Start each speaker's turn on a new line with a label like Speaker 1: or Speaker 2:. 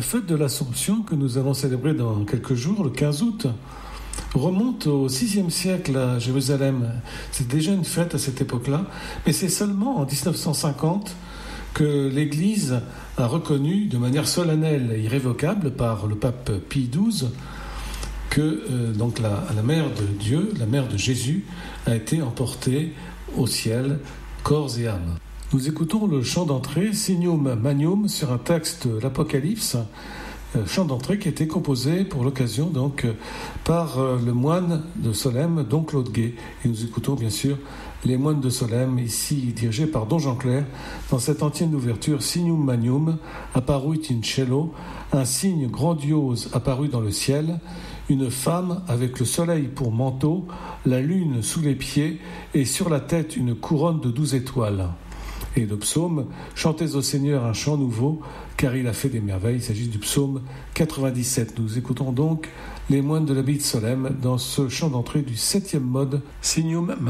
Speaker 1: La fête de l'Assomption, que nous allons célébrer dans quelques jours, le 15 août, remonte au VIe siècle à Jérusalem. C'est déjà une fête à cette époque-là, mais c'est seulement en 1950 que l'Église a reconnu de manière solennelle et irrévocable par le pape Pie XII que donc la mère de Dieu, la mère de Jésus, a été emportée au ciel, corps et âme. Nous écoutons le chant d'entrée Signum Magnum sur un texte de l'Apocalypse, chant d'entrée qui a été composé pour l'occasion donc par le moine de Solesmes, Don Claude Guet. Et nous écoutons bien sûr les moines de Solesmes, ici dirigés par Don Jean Clair, dans cette entière ouverture Signum Magnum, apparuit in cielo, un signe grandiose apparu dans le ciel, une femme avec le soleil pour manteau, la lune sous les pieds et sur la tête une couronne de 12 étoiles. Et le psaume « Chantez au Seigneur un chant nouveau, car il a fait des merveilles ». Il s'agit du psaume 97. Nous écoutons donc les moines de l'abbaye de Solesmes dans ce chant d'entrée du 7e mode Signum Magnum.